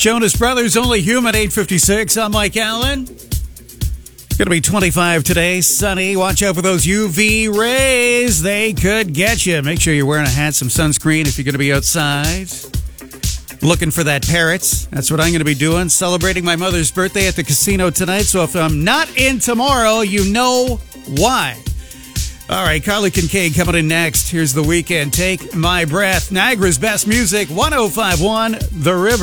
Jonas Brothers, Only Human, 8:56. I'm Mike Allen. Going to be 25 today, sunny. Watch out for those UV rays. They could get you. Make sure you're wearing a hat, some sunscreen if you're going to be outside. Looking for that parrot. That's what I'm going to be doing. Celebrating my mother's birthday at the casino tonight. So if I'm not in tomorrow, you know why. All right, Carly Kincaid coming in next. Here's The Weeknd. Take My Breath. Niagara's best music, 105.1 The River.